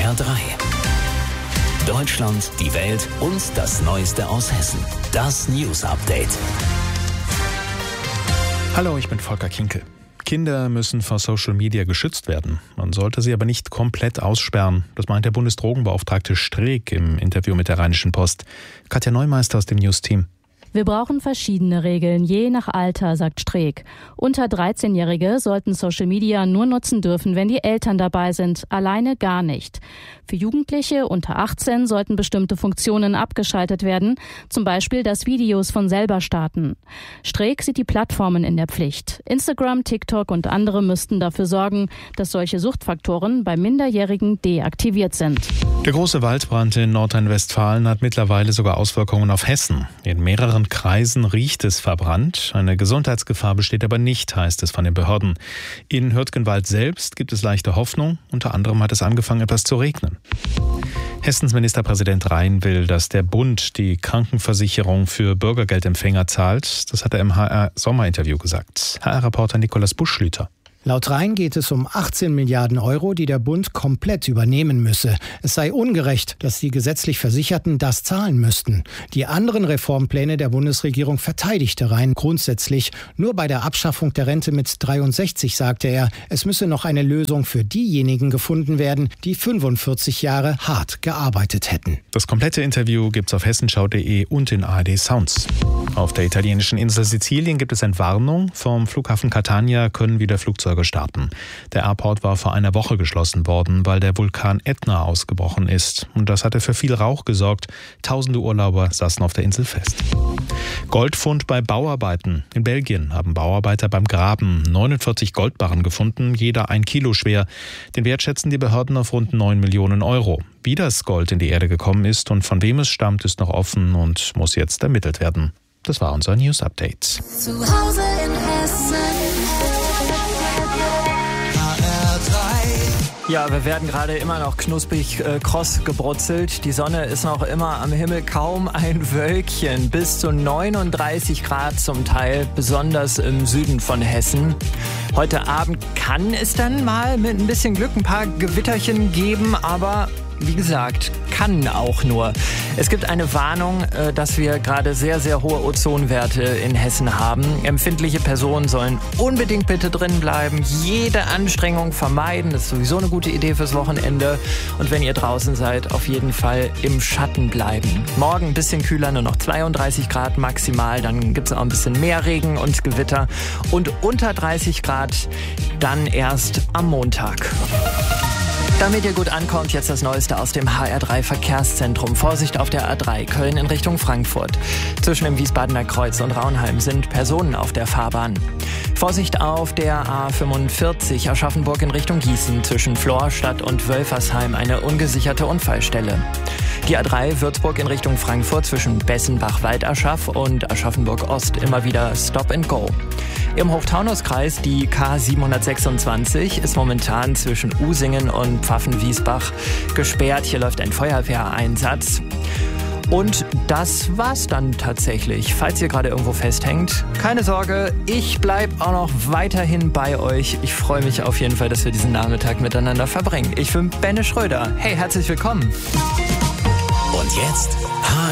HR3. Deutschland, die Welt und das Neueste aus Hessen. Das News Update. Hallo, ich bin Volker Kinkel. Kinder müssen vor Social Media geschützt werden. Man sollte sie aber nicht komplett aussperren. Das meint der Bundesdrogenbeauftragte Streeck im Interview mit der Rheinischen Post. Katja Neumeister aus dem News-Team. Wir brauchen verschiedene Regeln, je nach Alter, sagt Streeck. Unter 13-Jährige sollten Social Media nur nutzen dürfen, wenn die Eltern dabei sind, alleine gar nicht. Für Jugendliche unter 18 sollten bestimmte Funktionen abgeschaltet werden, zum Beispiel, dass Videos von selber starten. Streeck sieht die Plattformen in der Pflicht. Instagram, TikTok und andere müssten dafür sorgen, dass solche Suchtfaktoren bei Minderjährigen deaktiviert sind. Der große Waldbrand in Nordrhein-Westfalen hat mittlerweile sogar Auswirkungen auf Hessen. In mehreren Kreisen riecht es verbrannt. Eine Gesundheitsgefahr besteht aber nicht, heißt es von den Behörden. In Hürtgenwald selbst gibt es leichte Hoffnung. Unter anderem hat es angefangen, etwas zu regnen. Hessens Ministerpräsident Rhein will, dass der Bund die Krankenversicherung für Bürgergeldempfänger zahlt. Das hat er im HR-Sommerinterview gesagt. HR-Reporter Nikolaus Buschlüter. Laut Rhein geht es um 18 Milliarden Euro, die der Bund komplett übernehmen müsse. Es sei ungerecht, dass die gesetzlich Versicherten das zahlen müssten. Die anderen Reformpläne der Bundesregierung verteidigte Rhein grundsätzlich. Nur bei der Abschaffung der Rente mit 63 sagte er, es müsse noch eine Lösung für diejenigen gefunden werden, die 45 Jahre hart gearbeitet hätten. Das komplette Interview gibt's auf hessenschau.de und in ARD Sounds. Auf der italienischen Insel Sizilien gibt es Entwarnung. Vom Flughafen Catania können wieder Flugzeuge starten. Der Airport war vor einer Woche geschlossen worden, weil der Vulkan Ätna ausgebrochen ist. Und das hatte für viel Rauch gesorgt. Tausende Urlauber saßen auf der Insel fest. Goldfund bei Bauarbeiten. In Belgien haben Bauarbeiter beim Graben 49 Goldbarren gefunden, jeder 1 Kilo schwer. Den Wert schätzen die Behörden auf rund 9 Millionen Euro. Wie das Gold in die Erde gekommen ist und von wem es stammt, ist noch offen und muss jetzt ermittelt werden. Das war unser News Update. Zu Hause in Hessen. Ja, wir werden gerade immer noch knusprig kross gebrutzelt. Die Sonne ist noch immer am Himmel, kaum ein Wölkchen. Bis zu 39 Grad zum Teil, besonders im Süden von Hessen. Heute Abend kann es dann mal mit ein bisschen Glück ein paar Gewitterchen geben, aber wie gesagt, kann auch nur. Es gibt eine Warnung, dass wir gerade sehr, sehr hohe Ozonwerte in Hessen haben. Empfindliche Personen sollen unbedingt bitte drin bleiben, jede Anstrengung vermeiden. Das ist sowieso eine gute Idee fürs Wochenende. Und wenn ihr draußen seid, auf jeden Fall im Schatten bleiben. Morgen ein bisschen kühler, nur noch 32 Grad maximal. Dann gibt es auch ein bisschen mehr Regen und Gewitter. Und unter 30 Grad dann erst am Montag. Damit ihr gut ankommt, jetzt das Neueste aus dem HR3 Verkehrszentrum. Vorsicht auf der A3 Köln in Richtung Frankfurt. Zwischen dem Wiesbadener Kreuz und Raunheim sind Personen auf der Fahrbahn. Vorsicht auf der A45 Aschaffenburg in Richtung Gießen. Zwischen Florstadt und Wölfersheim eine ungesicherte Unfallstelle. Die A3 Würzburg in Richtung Frankfurt zwischen Bessenbach-Waldaschaf und Aschaffenburg-Ost immer wieder Stop and Go. Im Hochtaunuskreis die K726 ist momentan zwischen Usingen und Pfaffenwiesbach gesperrt. Hier läuft ein Feuerwehreinsatz. Und das war's dann tatsächlich. Falls ihr gerade irgendwo festhängt, keine Sorge, ich bleib auch noch weiterhin bei euch. Ich freue mich auf jeden Fall, dass wir diesen Nachmittag miteinander verbringen. Ich bin Benne Schröder. Hey, herzlich willkommen. Und jetzt